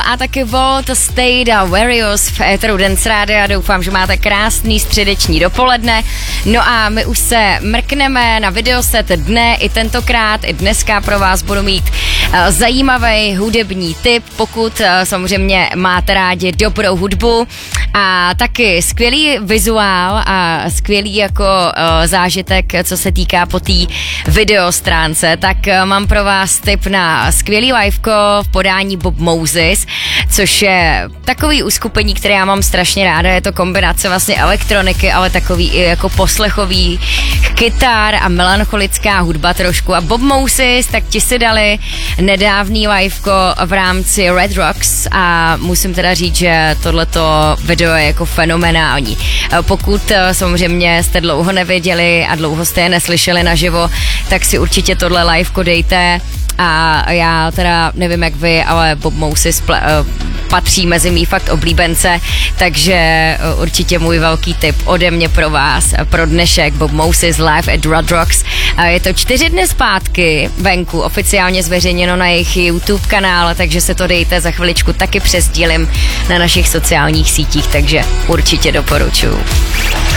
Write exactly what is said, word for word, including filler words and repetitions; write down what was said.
a taky Volt, State a Warriors v éteru Dance Rádia. Doufám, že máte krásný středeční dopoledne. No a my už se mrkneme na videoset dne. I tentokrát, i dneska pro vás budu mít uh, zajímavý hudební tip, pokud uh, samozřejmě máte rádi dobrou hudbu a taky skvělý vizuál a skvělý jako uh, zážitek, co se týká po té videostránce, tak uh, mám pro vás tip na skvělý liveko v podání Bob Moses, což je takový uskupení, které já mám strašně ráda. Je to kombinace vlastně elektroniky, ale takový i jako poslechový kytar a melancholická hudba trošku. A Bob Moses, tak ti si dali nedávný liveko v rámci Red Rocks a musím teda říct, že tohleto video je jako fenomenální. Pokud samozřejmě jste dlouho nevěděli a dlouho jste je neslyšeli naživo, tak si určitě tohle liveko dejte. A já teda nevím jak vy, ale Bob Moses pl- patří mezi mý fakt oblíbence, takže určitě můj velký tip ode mě pro vás, pro dnešek Bob Moses live at Red Rocks. Je to čtyři dny zpátky venku, oficiálně zveřejněno na jejich YouTube kanál, takže se to dejte, za chviličku taky přesdílím na našich sociálních sítích, takže určitě doporučuji.